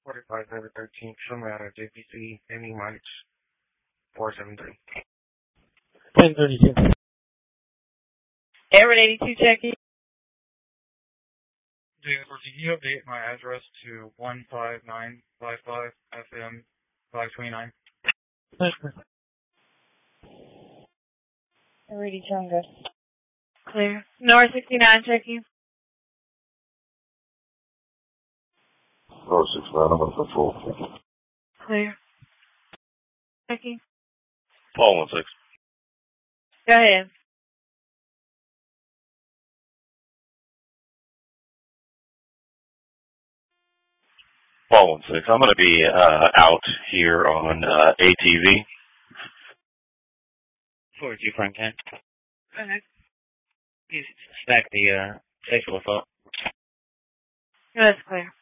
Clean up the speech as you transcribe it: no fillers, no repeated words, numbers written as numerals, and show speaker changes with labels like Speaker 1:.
Speaker 1: 45 over 13, from JPC, Amy March, 473.
Speaker 2: 1032.
Speaker 3: Everett 82, Jackie.
Speaker 1: Jennifer, can you update my address to 15955 FM 529?
Speaker 3: Rudy Chunga. Clear. North 69, checking.
Speaker 4: North 69, I'm on the full.
Speaker 3: Clear. Checking.
Speaker 4: Paul 16.
Speaker 3: Go ahead.
Speaker 4: Paul 16, I'm going to be out here on ATV.
Speaker 5: 42 Frank 10.
Speaker 3: Go ahead.
Speaker 5: You suspect the sexual assault.
Speaker 3: That's clear.